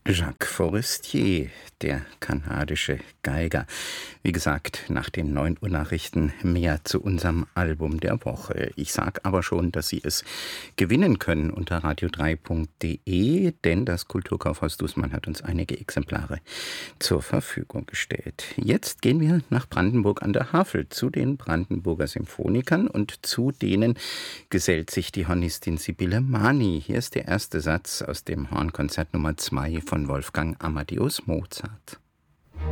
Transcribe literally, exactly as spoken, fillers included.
Jacques Forestier, der kanadische Geiger. Wie gesagt, nach den neun Uhr Nachrichten mehr zu unserem Album der Woche. Ich sage aber schon, dass Sie es gewinnen können unter radio drei punkt de, denn das Kulturkaufhaus Dußmann hat uns einige Exemplare zur Verfügung gestellt. Jetzt gehen wir nach Brandenburg an der Havel zu den Brandenburger Symphonikern und zu denen gesellt sich die Hornistin Sibylle Mani. Hier ist der erste Satz aus dem Hornkonzert Nummer zwei von Wolfgang Amadeus Mozart.